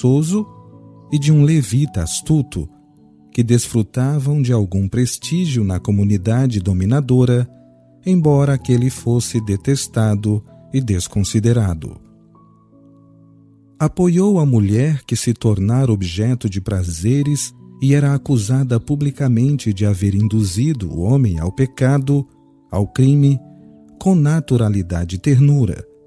preguiçoso e de um levita astuto, que desfrutavam de algum prestígio na comunidade dominadora, embora aquele fosse detestado e desconsiderado. Apoiou a mulher que se tornara objeto de prazeres e era acusada publicamente de haver induzido o homem ao pecado, ao crime, com naturalidade e ternura,